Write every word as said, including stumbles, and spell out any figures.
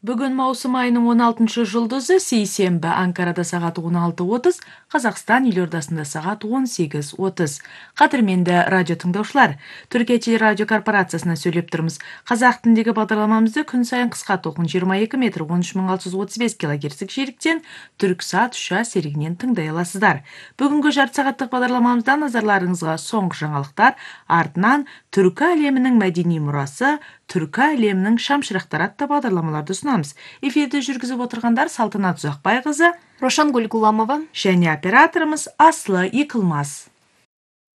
Бүгін маусым айының он алтыншы жұлдызы сейсенбі, Анкарада сағат он алты отыз, Қазақстан елордасында сағат он сегіз отыз. Қадірменді радио тыңдаушылар, Түркия телерадио корпорациясына сөйлеп тұрмыз. Қазақ тіліндегі бағдарламамызды күн сайын қысқа толқын жиырма екі метр он үш мың алты жүз отыз бес килогерцтік жиіліктен Түрксат үш а серігінен тыңдай аласыздар. Бүгінгі жарты сағаттық бағдарламамызда назарларыңызға соңғы жаңалықтар, артынан түркі әлемінің мәдени мұрасы, түркі әлемінің шамшырақтары атты бағдарламаларды ұсынамыз. Эфирді жүргізіп отырғандар Салтанат Ұзақбайқызы, Рошангүл Гуламова және операторымыз Аслы Йыкылмас.